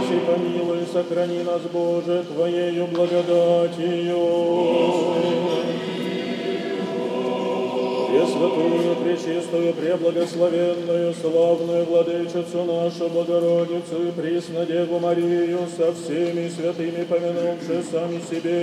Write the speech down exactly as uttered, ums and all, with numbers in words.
спаси, помилуй, сохрани нас, Боже, Твоею благодатью. Пресвятую, пречистую, преблагословенную, славную Владычицу нашу Богородицу и Преснодеву Марию со всеми святыми помянувши сами себе